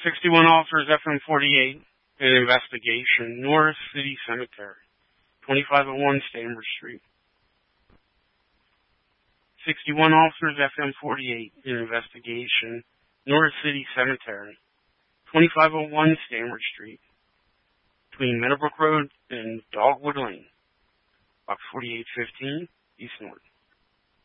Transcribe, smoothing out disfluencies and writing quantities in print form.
61 officers FM 48 in investigation, North City Cemetery, 2501 Stanford Street. 61 officers FM 48 in investigation, North City Cemetery, 2501 Stanford Street, between Meadowbrook Road and Dogwood Lane, box 4815, East Norton.